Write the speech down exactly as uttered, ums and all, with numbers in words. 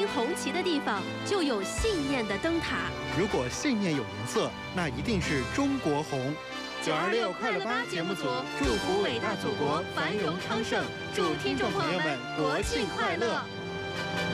星红旗的地方，就有信念的灯塔。 如果信念有颜色，那一定是中国红。 九二六快乐吧节目组祝福伟大祖国繁荣昌盛，祝听众朋友们国庆快乐。